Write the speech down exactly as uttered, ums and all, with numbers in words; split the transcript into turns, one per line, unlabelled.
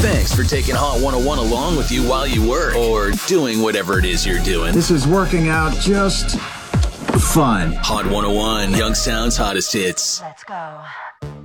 Thanks for taking Hot one oh one along with you while you work or doing whatever it is you're doing.
This is working out just fun.
Hot one oh one, Youngstown's hottest hits.
Let's go.